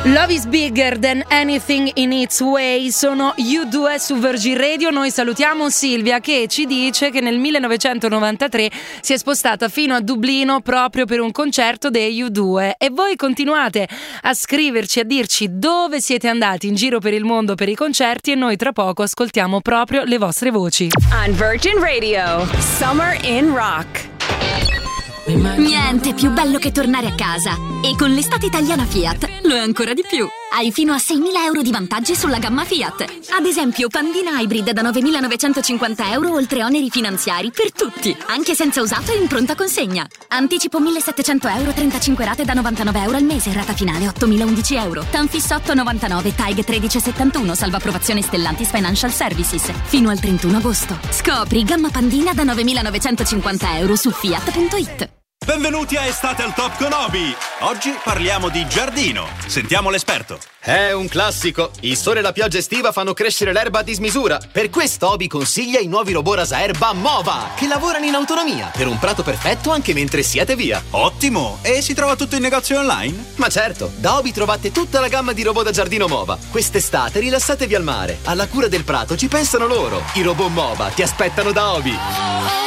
Love is bigger than anything in its way. Sono U2 su Virgin Radio. Noi salutiamo Silvia che ci dice che nel 1993 si è spostata fino a Dublino proprio per un concerto dei U2. E voi continuate a scriverci, a dirci dove siete andati in giro per il mondo per i concerti, e noi tra poco ascoltiamo proprio le vostre voci. On Virgin Radio, Summer in Rock. Niente più bello che tornare a casa. E con l'estate italiana Fiat lo è ancora di più. Hai fino a 6.000 euro di vantaggi sulla gamma Fiat. Ad esempio Pandina Hybrid da 9.950 euro oltre oneri finanziari per tutti, anche senza usato e in pronta consegna. Anticipo 1.700 euro, 35 rate da 99 euro al mese, rata finale 8.011 euro. Tanfisso 8,99, TAG 1371, salvo approvazione Stellantis Financial Services. Fino al 31 agosto. Scopri gamma Pandina da 9.950 euro su Fiat.it. Benvenuti a Estate al Top con Obi. Oggi parliamo di giardino. Sentiamo l'esperto. È un classico. Il sole e la pioggia estiva fanno crescere l'erba a dismisura. Per questo Obi consiglia i nuovi robot rasaerba Mova, che lavorano in autonomia per un prato perfetto anche mentre siete via. Ottimo! E si trova tutto in negozio online? Ma certo, da Obi trovate tutta la gamma di robot da giardino Mova. Quest'estate rilassatevi al mare. Alla cura del prato ci pensano loro. I robot Mova ti aspettano da Obi.